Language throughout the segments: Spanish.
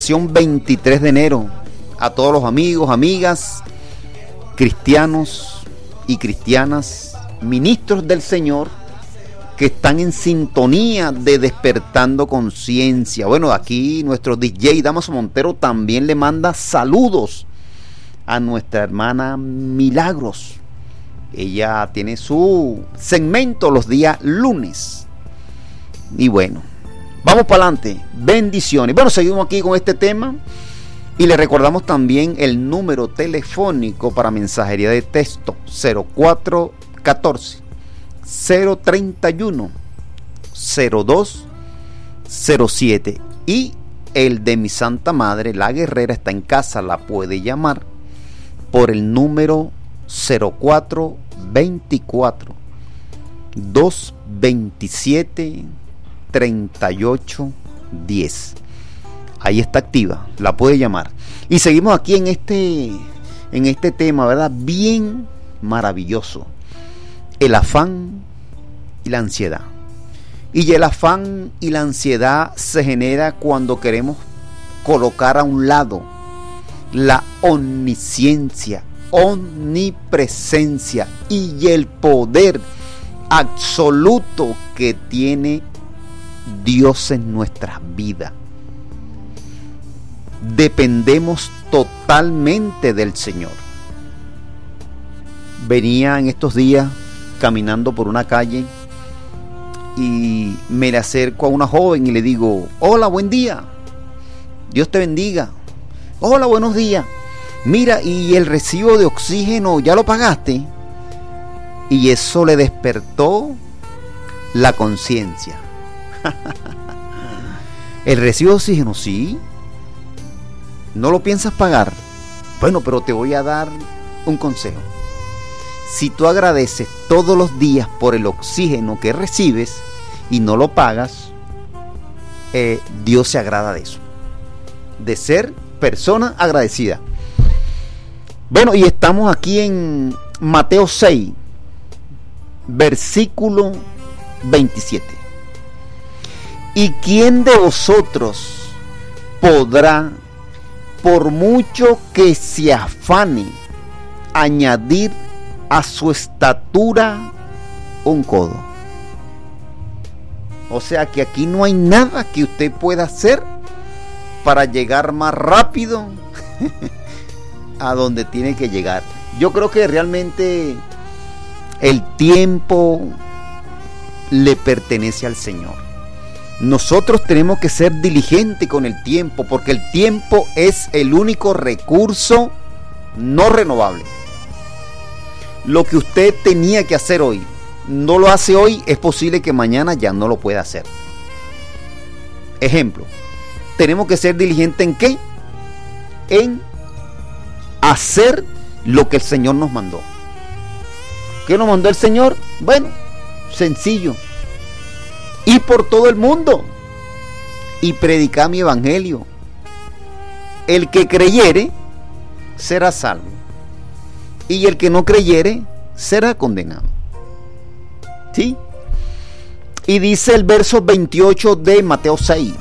23 de enero a todos los amigos, amigas, cristianos y cristianas, ministros del Señor que están en sintonía de Despertando Conciencia. Bueno, aquí nuestro DJ Damaso Montero también le manda saludos a nuestra hermana Milagros. Ella tiene su segmento los días lunes. Y bueno, vamos para adelante. Bendiciones. Bueno, seguimos aquí con este tema. Y le recordamos también el número telefónico para mensajería de texto: 0414 031 0207. Y el de mi Santa Madre, la Guerrera, está en casa, la puede llamar por el número 0424 227 3810. Ahí está activa, la puede llamar. Y seguimos aquí en este tema, ¿verdad? Bien maravilloso. El afán y la ansiedad. Y el afán y la ansiedad se genera cuando queremos colocar a un lado la omnisciencia, omnipresencia y el poder absoluto que tiene Dios en nuestras vidas. Dependemos totalmente del Señor. Venía en estos días caminando por una calle y me le acerco a una joven y le digo: hola, buen día, Dios te bendiga. Hola, buenos días. Mira, ¿y el recibo de oxígeno ya lo pagaste? Y eso le despertó la conciencia. El recibo de oxígeno, sí. ¿No lo piensas pagar? Bueno, pero te voy a dar un consejo. Si tú agradeces todos los días por el oxígeno que recibes y no lo pagas, Dios se agrada de eso, de ser persona agradecida. Bueno, y estamos aquí en Mateo 6, versículo 27. ¿Y quién de vosotros podrá, por mucho que se afane, añadir a su estatura un codo? O sea que aquí no hay nada que usted pueda hacer para llegar más rápido a donde tiene que llegar. Yo creo que realmente el tiempo le pertenece al Señor. Nosotros tenemos que ser diligentes con el tiempo, porque el tiempo es el único recurso no renovable. Lo que usted tenía que hacer hoy, no lo hace hoy, es posible que mañana ya no lo pueda hacer. Ejemplo, tenemos que ser diligentes ¿en qué? En hacer lo que el Señor nos mandó. ¿Qué nos mandó el Señor? Bueno, sencillo: ir por todo el mundo y predicar mi evangelio. El que creyere será salvo, y el que no creyere será condenado. ¿Sí? Y dice el verso 28 de Mateo 6: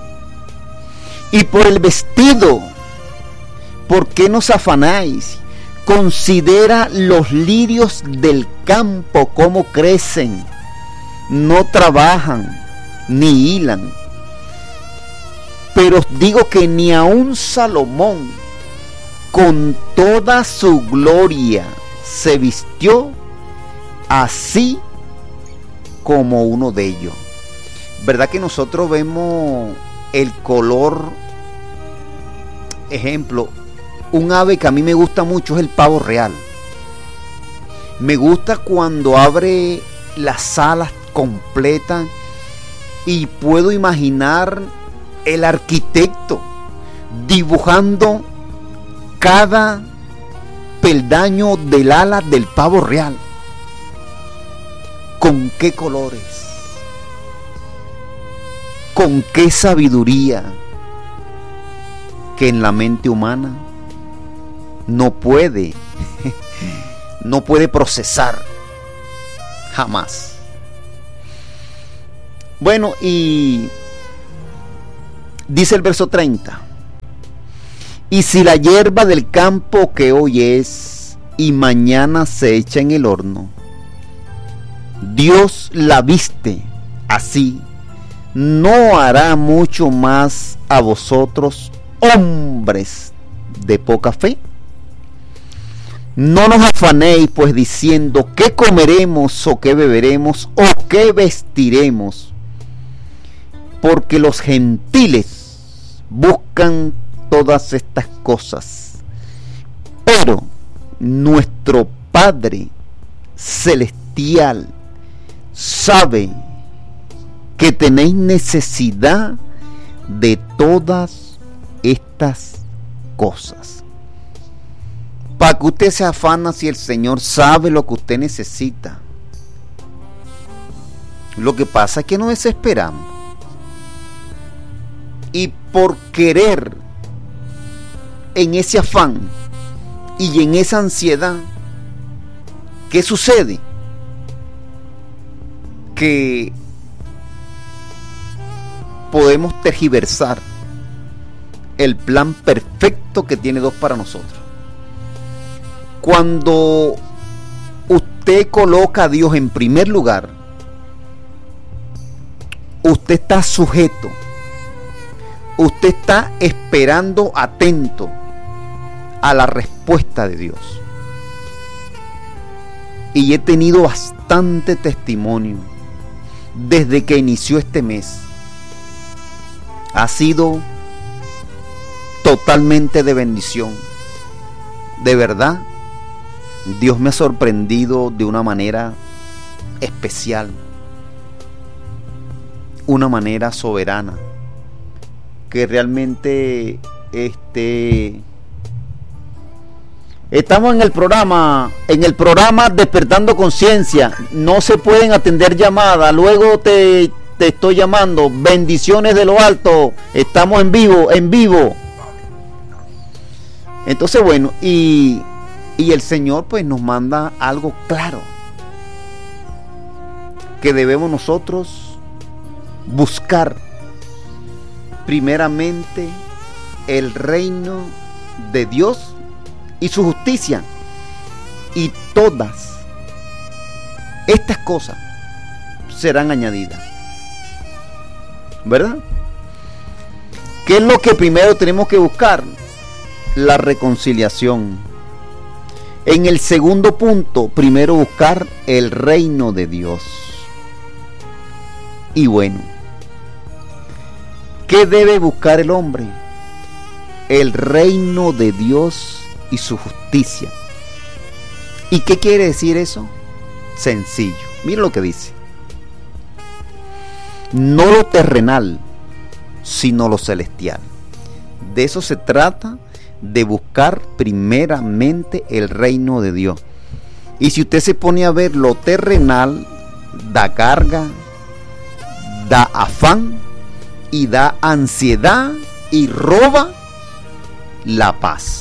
y por el vestido, ¿por qué nos afanáis? Considera los lirios del campo, cómo crecen, no trabajan ni hilan. Pero os digo que ni aun Salomón, con toda su gloria, se vistió así como uno de ellos. ¿Verdad que nosotros vemos el color? Ejemplo, un ave que a mí me gusta mucho es el pavo real. Me gusta cuando abre las alas completas y puedo imaginar el arquitecto dibujando cada peldaño del ala del pavo real. ¿Con qué colores? ¿Con qué sabiduría? Que en la mente humana no puede procesar jamás. Bueno, y dice el verso 30: Y si la hierba del campo que hoy es y mañana se echa en el horno, Dios la viste así, ¿no hará mucho más a vosotros, hombres de poca fe? No nos afanéis pues diciendo qué comeremos o qué beberemos o qué vestiremos, porque los gentiles buscan todas estas cosas, pero nuestro Padre celestial sabe que tenéis necesidad de todas estas cosas. ¿Para que usted se afana si el Señor sabe lo que usted necesita? Lo que pasa es que nos desesperamos. Y por querer en ese afán y en esa ansiedad, ¿qué sucede? Que podemos tergiversar el plan perfecto que tiene Dios para nosotros. Cuando usted coloca a Dios en primer lugar, usted está sujeto, usted está esperando atento a la respuesta de Dios. Y he tenido bastante testimonio desde que inició este mes. Ha sido totalmente de bendición. De verdad, Dios me ha sorprendido de una manera especial, una manera soberana, que realmente estamos en el programa Despertando Conciencia. No se pueden atender llamadas. Luego te estoy llamando. Bendiciones de lo alto. Estamos en vivo. Entonces, bueno, y el Señor pues nos manda algo claro, que debemos nosotros buscar primeramente el reino de Dios y su justicia, y todas estas cosas serán añadidas, ¿verdad? ¿Qué es lo que primero tenemos que buscar? La reconciliación. En el segundo punto, primero buscar el reino de Dios. Y bueno, ¿qué debe buscar el hombre? El reino de Dios y su justicia. ¿Y qué quiere decir eso? Sencillo. Mira lo que dice. No lo terrenal, sino lo celestial. De eso se trata, de buscar primeramente el reino de Dios. Y si usted se pone a ver, lo terrenal da carga, da afán y da ansiedad y roba la paz.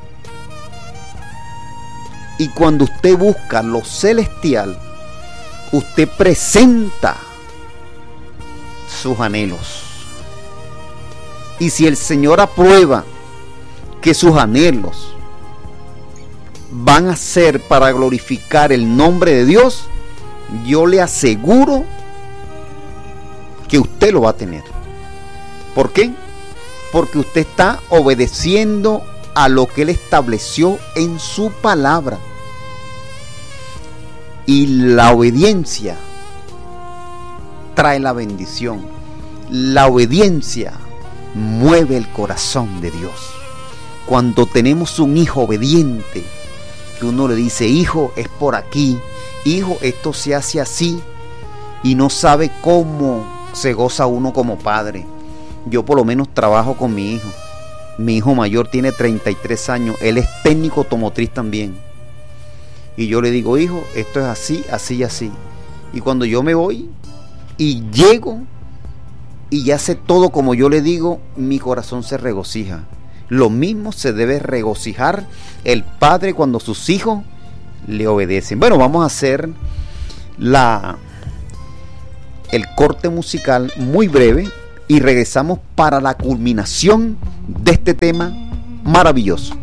Y cuando usted busca lo celestial, usted presenta sus anhelos. Y si el Señor aprueba que sus anhelos van a ser para glorificar el nombre de Dios, yo le aseguro que usted lo va a tener. ¿Por qué? Porque usted está obedeciendo a lo que Él estableció en su palabra. Y la obediencia trae la bendición. La obediencia mueve el corazón de Dios. Cuando tenemos un hijo obediente, que uno le dice, hijo, es por aquí, hijo, esto se hace así, y no sabe cómo se goza uno como padre. Yo por lo menos trabajo con mi hijo. Mi hijo mayor tiene 33 años, él es técnico automotriz también. Y yo le digo, hijo, esto es así, así y así. Y cuando yo me voy y llego y ya sé todo como yo le digo, mi corazón se regocija. Lo mismo se debe regocijar el padre cuando sus hijos le obedecen. Bueno, vamos a hacer el corte musical muy breve y regresamos para la culminación de este tema maravilloso.